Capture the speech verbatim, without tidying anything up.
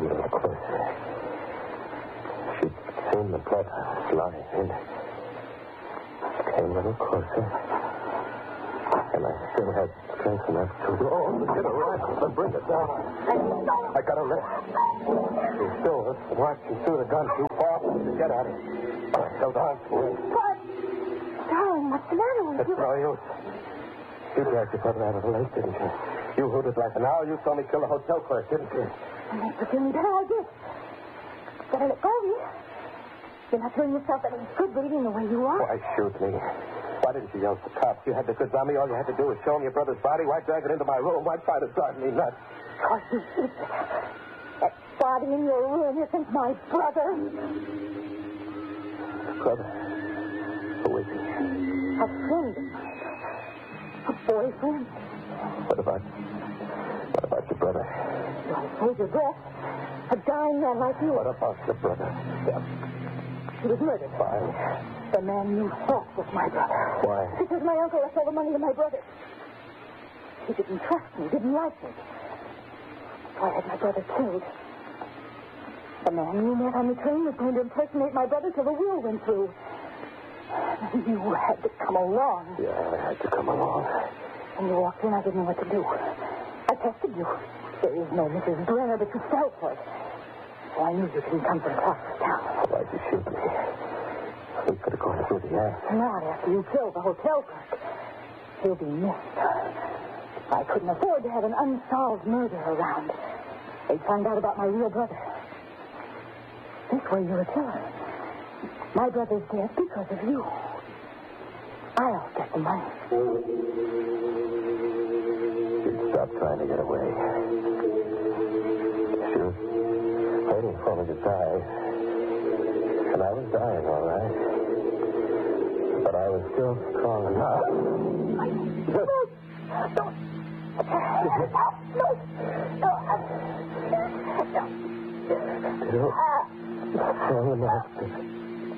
came a little closer. She'd seen the blood lying in it. Came a little closer. And I still had strength enough to... Oh, to get her rifle and bring it down. I got her left. She still was watching through the gun too far to get at it. I held on to it. What? Darling, what's the matter with It's you? no use. You dragged your brother out of the lake, didn't you? You hooted like an owl. You saw me kill the hotel clerk, didn't you? And that's what you need to know, I did. Better let go of me. You're not doing yourself any good bleeding the way you are. Why shoot me? Why didn't you yell for cops? You had the goods on me. All you had to do was show him your brother's body. Why drag it into my room? Why try to drive me nuts? Because you idiot. That body in your room isn't my brother. Brother? Who is he? A friend of mine. A boyfriend. What about... What about your brother? Don't hold your breath. A dying man like you. What about your brother? He was murdered. Why? The man you thought was my brother. Why? Because my uncle left all the money to my brother. He didn't trust me, didn't like me. So I had my brother killed. The man you met on the train was going to impersonate my brother till the wheel went through. You had to come along. Yeah, I had to come along. When you walked in, I didn't know what to do. I tested you. There is no Missus Brenner, but you fell for it. So I knew you couldn't come from across the town. Why'd you shoot me? We could have gone through the air. Not after you killed the hotel clerk. He'll be missed. I couldn't afford to have an unsolved murder around. They'd find out about my real brother. This way you're a killer. My brother's dead because of you. I'll get the money. She stopped trying to get away. She was waiting for me to die. And I was dying, all right. But I was still strong enough. No! No! No! No! Still strong enough to...